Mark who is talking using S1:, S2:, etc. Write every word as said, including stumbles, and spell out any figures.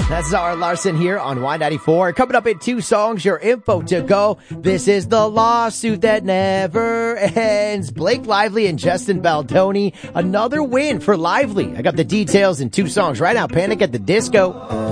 S1: That's Zara Larson here on Y ninety-four. Coming up in two songs, your info to go. This is the lawsuit that never ends. Blake Lively and Justin Baldoni. Another win for Lively. I got the details in two songs right now. Panic at the Disco.